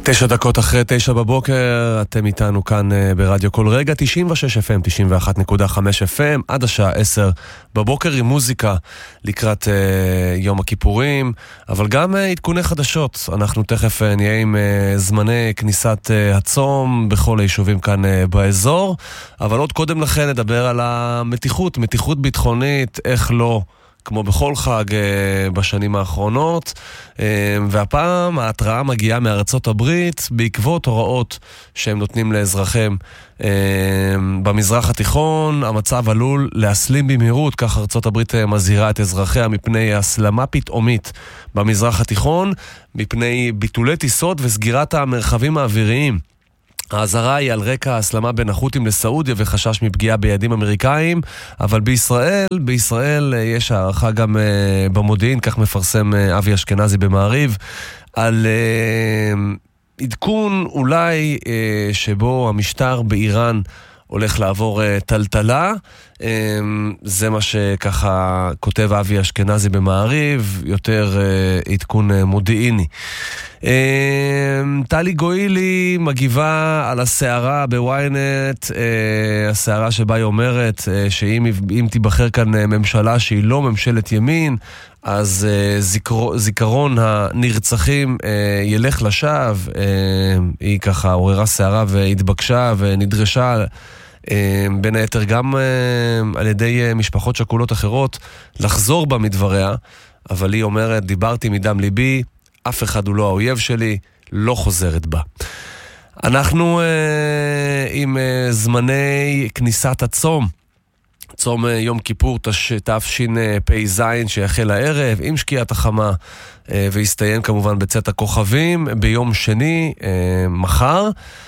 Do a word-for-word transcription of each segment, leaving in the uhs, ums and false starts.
תשע דקות אחרי תשע בבוקר, אתם איתנו כאן ברדיו כל רגע, תשעים ושש אף אם, תשעים ואחת נקודה חמש אף אם, עד השעה עשר בבוקר עם מוזיקה לקראת uh, יום הכיפורים, אבל גם uh, עדכוני חדשות. אנחנו תכף uh, נהיה עם uh, זמני כניסת uh, הצום בכל היישובים כאן uh, באזור, אבל עוד קודם לכן נדבר על המתיחות, מתיחות ביטחונית, איך לא, כמו בכל חג בשנים האחרונות, והפעם ההתראה מגיעה מארצות הברית בעקבות הוראות שהם נותנים לאזרחיהם במזרח התיכון. המצב עלול להסלים במהירות, כך ארצות הברית מזהירה את אזרחיה מפני הסלמה פתאומית במזרח התיכון, מפני ביטולי טיסות וסגירת המרחבים האוויריים. ההזרה היא על רקע ההסלמה בין החות'ים לסעודיה וחשש מפגיעה ביעדים אמריקאים, אבל בישראל, בישראל יש הערכה גם uh, במודיעין, כך מפרסם uh, אבי אשכנזי במעריב, על uh, עדכון אולי uh, שבו המשטר באיראן הולך לעבור uh, טלטלה. um, זה מה שככה כותב אבי אשכנזי במעריב, יותר uh, עדכון uh, מודיעיני. טלי גוילי מגיבה על הסערה בוויינט, הסערה שבה היא אומרת שאם תיבחר כאן ממשלה שהיא לא ממשלת ימין, אז זיכרון הנרצחים ילך לשווא. היא ככה עוררה סערה והתבקשה ונדרשה בין היתר גם על ידי משפחות שכולות אחרות לחזור בה מדבריה, אבל היא אומרת, דיברתי מדם ליבי, אף אחד הוא לא האויב שלי, לא חוזרת בה. אנחנו אה, עם אה, זמני כניסת הצום, צום אה, יום כיפור תשפ"ז שיחל הערב עם שקיעת החמה, אה, והסתיים כמובן בצאת הכוכבים ביום שני, אה, מחר.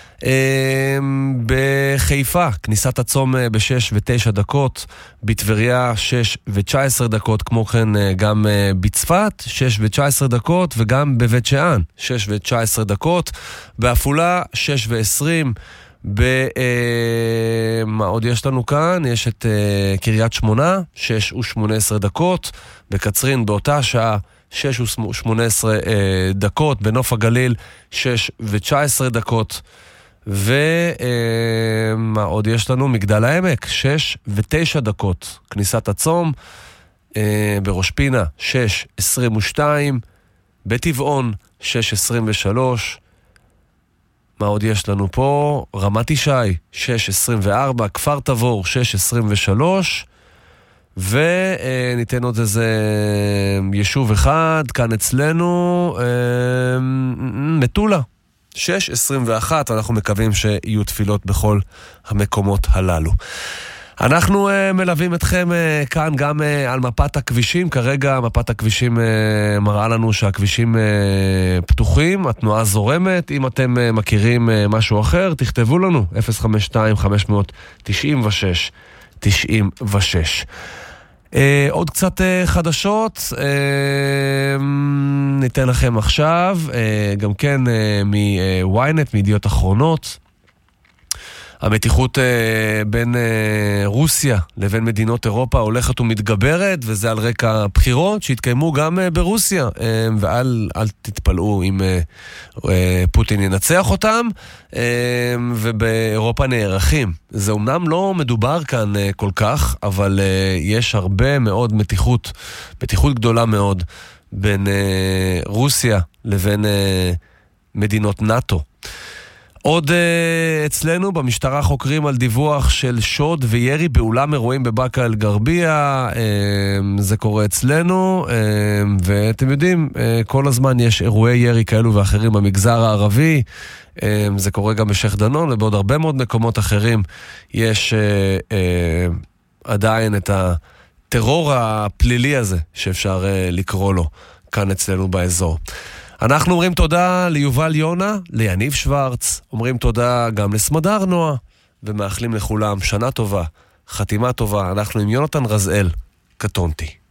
בחיפה, כניסת הצום בשש ותשע דקות, בטבריה שש ותשע עשרה דקות, כמו כן גם בצפת שש ותשע עשרה דקות, וגם בבית שאן שש ותשע עשרה דקות, בעפולה שש ועשרים, מה עוד יש לנו כאן? יש את קריית שמונה שש ושמונה עשרה דקות, בקצרין באותה שעה שש ושמונה עשרה דקות, בנוף הגליל שש ותשע עשרה דקות, ומה עוד יש לנו? מגדל העמק שש ותשע דקות כניסת הצום, בראש פינה שש עשרים ושתיים, בטבעון שש עשרים ושלוש, מה עוד יש לנו פה? רמת ישי שש עשרים וארבע, כפר תבור שש עשרים ושלוש, וניתן עוד איזה יישוב אחד כאן אצלנו, מטולה שש עשרים ואחת, אנחנו מקווים שיהיו תפילות בכל המקומות הללו. אנחנו uh, מלווים אתכם uh, כאן גם uh, על מפת הכבישים. כרגע מפת הכבישים uh, מראה לנו שהכבישים uh, פתוחים, התנועה זורמת. אם אתם uh, מכירים uh, משהו אחר, תכתבו לנו אפס חמש שתיים חמש תשע שש תשע שש. Uh, עוד קצת uh, חדשות uh, ניתן לכם עכשיו, uh, גם כן uh, מוויינט, מידיעות אחרונות. המתיחות uh, בין uh, רוסיה לבין מדינות אירופה הולכת ומתגברת, וזה על רקע בחירות שהתקיימו גם uh, ברוסיה, uh, ואל אל תתפלאו אם uh, uh, פוטין ינצח אותם, uh, ובאירופה נערכים. זה אומנם לא מדובר כאן uh, כל כך, אבל uh, יש הרבה מאוד מתיחות, מתיחות גדולה מאוד בין uh, רוסיה לבין uh, מדינות נאטו. עוד uh, אצלנו במשטרה חוקרים על דיווח של שוד וירי באולם אירועים בבאקה אל גרבייה. uh, זה קורה אצלנו, uh, ואתם יודעים, uh, כל הזמן יש אירועי ירי כאלו ואחרים במגזר הערבי. uh, זה קורה גם בשייח' דנון, ובעוד הרבה מאוד מקומות אחרים יש uh, uh, עדיין את הטרור הפלילי הזה שאפשר uh, לקרוא לו כאן אצלנו באזור. אנחנו אומרים תודה ליובל יונה, ליניב שוורץ, אומרים תודה גם לסמדר נועה, ומאחלים לכולם שנה טובה, חתימה טובה. אנחנו עם יונתן רזאל, קטונתי.